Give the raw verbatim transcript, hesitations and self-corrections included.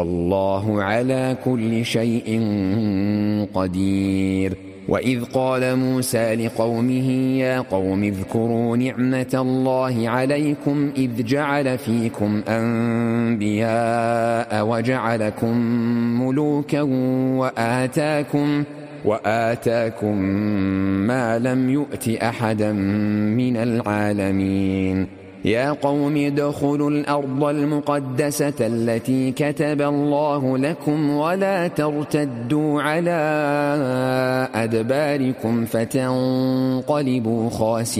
الله على كل شيء قدير. وإذ قال موسى لقومه يا قوم اذكروا نعمة الله عليكم إذ جعل فيكم أنبياء وجعلكم ملوكا وآتاكم, وآتاكم ما لم يؤت أحدا من العالمين. يا قوم ادخلوا الأرض المقدسة التي كتب الله لكم ولا ترتدوا على أدباركم فتنقلبوا خاسرين.